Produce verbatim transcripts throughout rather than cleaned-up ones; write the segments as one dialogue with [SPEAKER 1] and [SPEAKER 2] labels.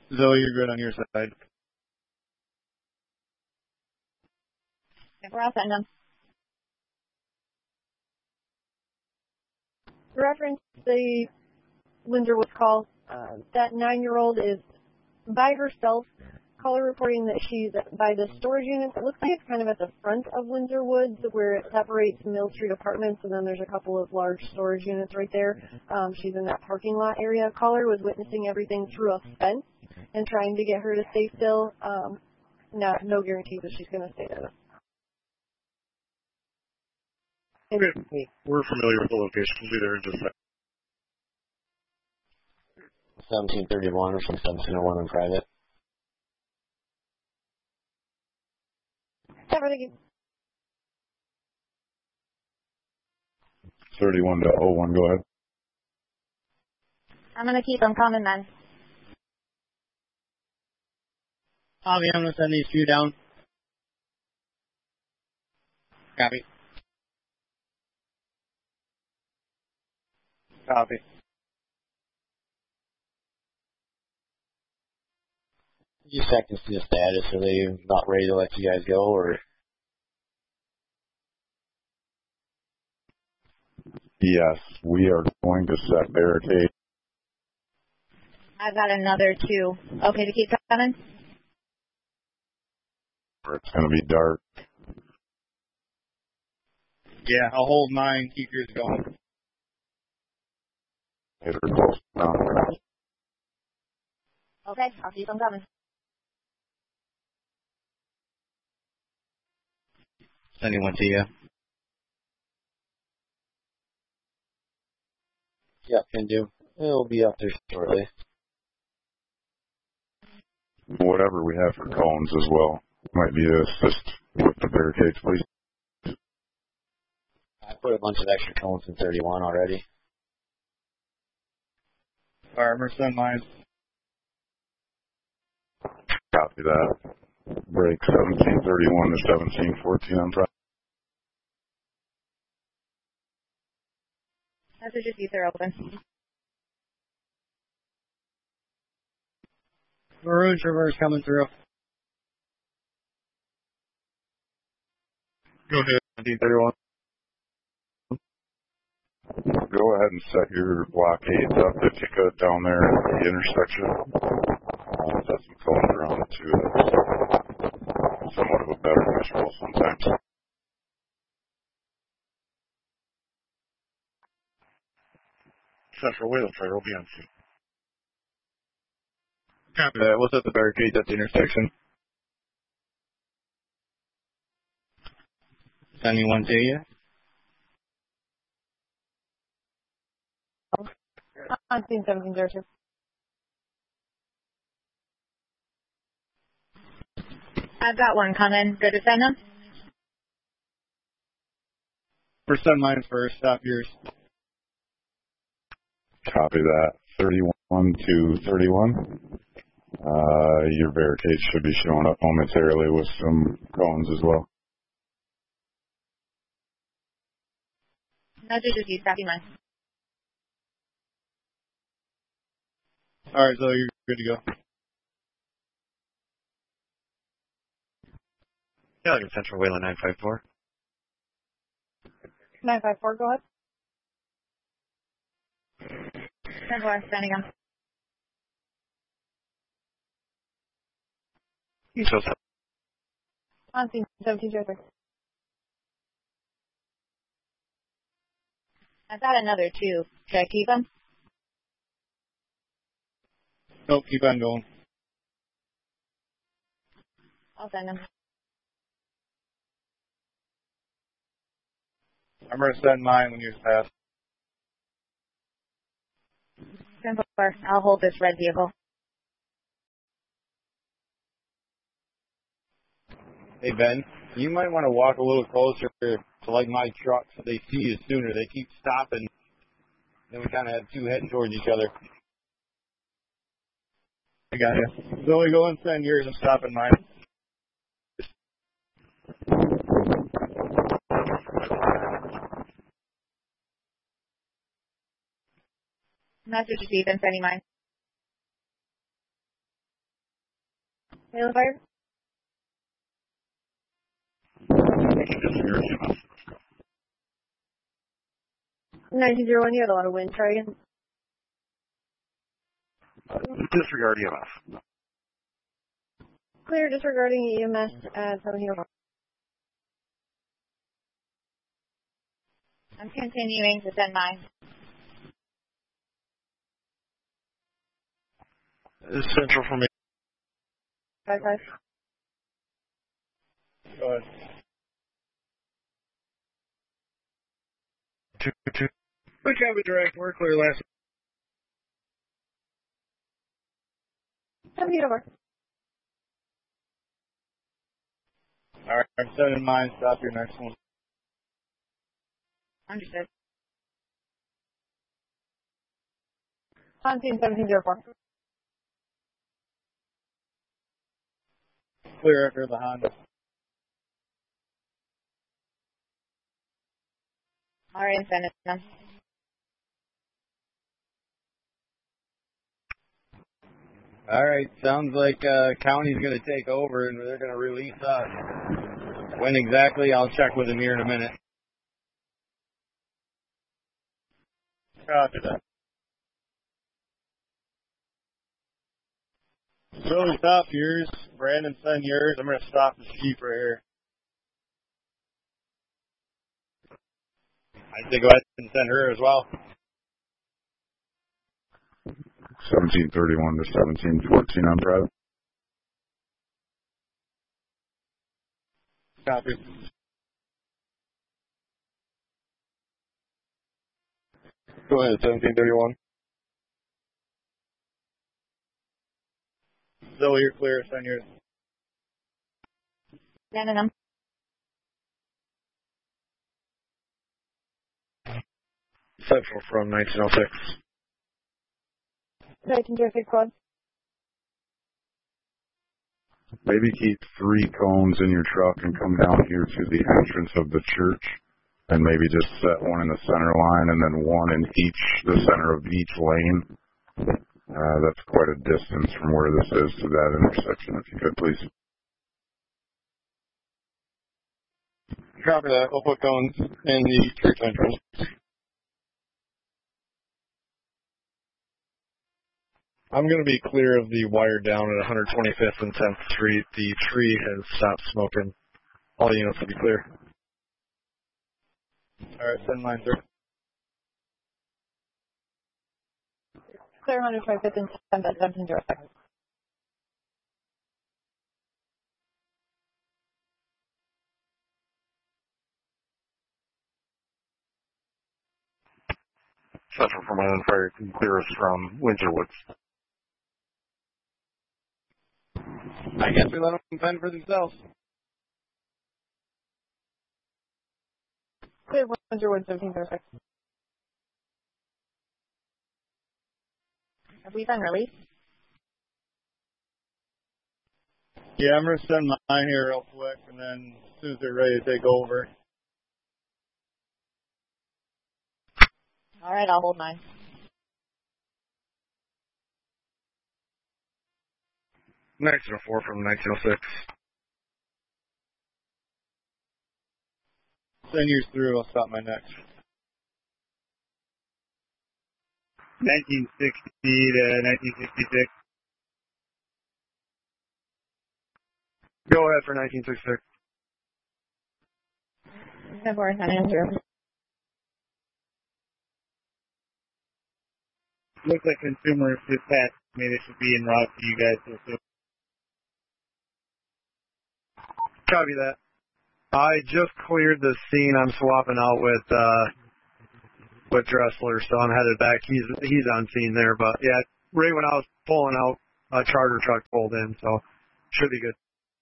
[SPEAKER 1] Zoe, you're good on your side.
[SPEAKER 2] We're all sending them. To reference the Windsor Woods call, uh, that nine-year-old is by herself. Caller reporting that she's by the storage unit. It looks like it's kind of at the front of Windsor Woods where it separates Mill Street apartments, and then there's a couple of large storage units right there. Um, she's in that parking lot area. Caller was witnessing everything through a fence and trying to get her to stay still. Um, no, no guarantees that she's going to stay there.
[SPEAKER 1] Okay, we're familiar with the location. We'll be there in just a second.
[SPEAKER 3] seventeen thirty-one or from seventeen oh one in private.
[SPEAKER 4] thirty-one to oh one, go ahead.
[SPEAKER 2] I'm going to keep them coming then.
[SPEAKER 1] Tommy, I'm going to send these two down. Copy. Copy.
[SPEAKER 3] You check to see the status. Are they not ready to let you guys go, or?
[SPEAKER 4] Yes, we are going to set barricade.
[SPEAKER 2] I've got another two. Okay to keep coming?
[SPEAKER 4] It's going to be dark.
[SPEAKER 1] Yeah, I'll hold mine. Keep yours going.
[SPEAKER 4] They're close down.
[SPEAKER 2] Okay, I'll keep them coming.
[SPEAKER 1] Sending one to you.
[SPEAKER 3] Yeah, can do. It'll be up there shortly.
[SPEAKER 4] Whatever we have for cones as well. Might be to assist with the barricades, please.
[SPEAKER 3] I put a bunch of extra cones in thirty-one already.
[SPEAKER 1] Farmer, send mine.
[SPEAKER 4] Copy that. Break seventeen thirty-one to seventeen fourteen on Friday.
[SPEAKER 2] Messages you are open.
[SPEAKER 1] Maroon Traverse coming through. Go ahead, seventeen thirty-one.
[SPEAKER 4] Go ahead and set your blockades up if you could down there at the intersection. Uh, set some cones around it too. That's somewhat of a better visual sometimes.
[SPEAKER 1] Central Wheel Trail will be on scene. Copy that. We'll set the barricades at the intersection. Sending one to you.
[SPEAKER 2] On scene seventeen zero two. I've got one coming. Good to send them?
[SPEAKER 1] First send mine first. Stop yours.
[SPEAKER 4] Copy that. thirty-one to thirty-one. Uh, your barricades should be showing up momentarily with some cones as well.
[SPEAKER 2] Messages you. Copy mine.
[SPEAKER 1] All right, so you're good to go. Gallagher Central Wayland nine five four.
[SPEAKER 2] nine five four, go ahead. ten four, sending them.
[SPEAKER 1] You still set.
[SPEAKER 2] On scene seventeen zero three. I've got another two. Should I keep them?
[SPEAKER 1] Nope, keep on going.
[SPEAKER 2] I'll send them.
[SPEAKER 1] I'm going to send mine when yours pass.
[SPEAKER 2] ten four, I'll hold this red vehicle.
[SPEAKER 1] Hey, Ben, you might want to walk a little closer to, like, my truck so they see you sooner. They keep stopping. Then we kind of have two heading towards each other. I got you. Zoe, go and send yours. I'm stopping mine.
[SPEAKER 2] Message received. I'm sending mine. Man on fire? nineteen zero one, you had a lot of wind. Try again.
[SPEAKER 5] Disregard E M S.
[SPEAKER 2] Clear, disregarding E M S at seventeen oh four.
[SPEAKER 6] I'm continuing to send mine.
[SPEAKER 5] Central for me.
[SPEAKER 2] Five five.
[SPEAKER 1] Go ahead.
[SPEAKER 5] Two, two.
[SPEAKER 1] We can be direct. We're clear last.
[SPEAKER 2] seventeen oh four.
[SPEAKER 1] All right, I'm sending mine. Stop your next one.
[SPEAKER 6] Understood.
[SPEAKER 2] Pontoon seventeen oh four.
[SPEAKER 1] Clear after the Honda.
[SPEAKER 6] All right, I'm sending them.
[SPEAKER 1] All right, sounds like uh, county's going to take over and they're going to release us. When exactly? I'll check with them here in a minute. Copy that. Billy, stop yours. Brandon, send yours. I'm going to stop the sheep right here. I say go ahead and send her as well.
[SPEAKER 4] seventeen thirty-one to seventeen fourteen on private.
[SPEAKER 1] Copy. Go ahead, seventeen thirty-one. Zoe, you're clear. Send yours.
[SPEAKER 6] Sending them.
[SPEAKER 5] Central from nineteen oh six.
[SPEAKER 2] nineteen oh six quad.
[SPEAKER 4] Maybe keep three cones in your truck and come down here to the entrance of the church and maybe just set one in the center line and then one in each, the center of each lane. Uh, that's quite a distance from where this is to that intersection, if you could, please.
[SPEAKER 1] Copy that. We'll put cones in the church entrance.
[SPEAKER 5] I'm going to be clear of the wire down at one twenty-fifth and tenth Street. The tree has stopped smoking. All units will be clear.
[SPEAKER 1] All right, send mine, sir.
[SPEAKER 2] Clear one twenty-fifth and tenth at seventeen oh six.
[SPEAKER 5] Central for my own fire, clearest from Windsor Woods.
[SPEAKER 1] I guess we let them fend for themselves.
[SPEAKER 2] Clear Windsor Woods seventeen oh six.
[SPEAKER 6] Have we been released?
[SPEAKER 1] Yeah, I'm going to send mine here real quick, and then as soon as they're ready to take over.
[SPEAKER 6] All right, I'll hold mine.
[SPEAKER 5] nineteen oh four from nineteen oh six.
[SPEAKER 1] Send yours through. I'll stop my next. nineteen sixty to nineteen sixty-six.
[SPEAKER 5] Go ahead for nineteen sixty-six.
[SPEAKER 6] February nine zero.
[SPEAKER 1] Looks like consumers just passed me. They should be en route to you guys. So.
[SPEAKER 5] Copy that. I just cleared the scene. I'm swapping out with uh, with Dressler, so I'm headed back. He's he's on scene there, but yeah, right when I was pulling out, a charter truck pulled in, so should be good.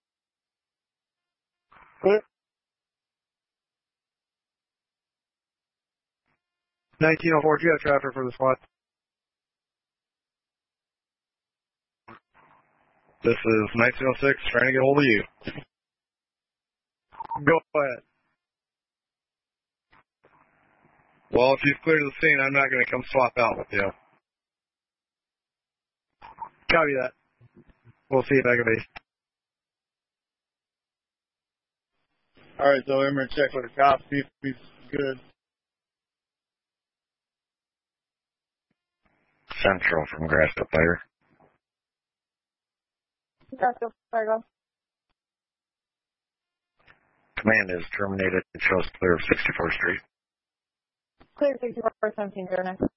[SPEAKER 1] Clear.
[SPEAKER 5] nineteen oh four, do you have traffic for the spot? This is nineteen oh six, trying to get hold of you. Go ahead. Well, if you've cleared the scene, I'm not going to come swap out with you. Copy that. We'll see you back at base.
[SPEAKER 1] All right, so I'm going to check with the cops, see if he's good.
[SPEAKER 3] Central from Grassville Fire.
[SPEAKER 2] Grassville Fire, go.
[SPEAKER 3] Command is terminated. It shows clear of sixty-fourth Street.
[SPEAKER 2] Clear sixty-four seventeen zero nine.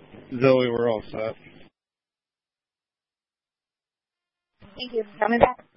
[SPEAKER 1] Zoe, we're all set.
[SPEAKER 6] Thank you. Coming back.